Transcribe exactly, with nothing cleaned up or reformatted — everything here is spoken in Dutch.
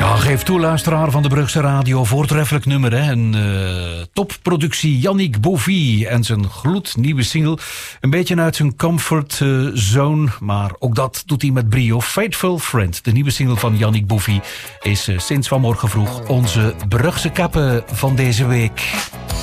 Ja, geef toe, luisteraar van de Brugse Radio. Voortreffelijk nummer, hè. Een uh, topproductie. Yannick Bovie en zijn gloednieuwe single. Een beetje uit zijn comfort uh, zone, maar ook dat doet hij met brio. Faithful Friend, de nieuwe single van Yannick Bovie, is uh, sinds vanmorgen vroeg onze Brugse kappen van deze week.